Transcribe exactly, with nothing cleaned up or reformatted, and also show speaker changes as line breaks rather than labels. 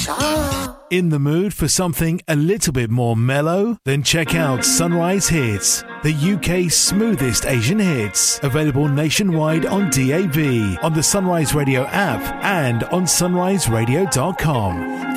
In the mood for something a little bit more mellow? Then check out Sunrise Hits, the U K's smoothest Asian hits, available nationwide on D A B, on the Sunrise Radio app and on sunrise radio dot com.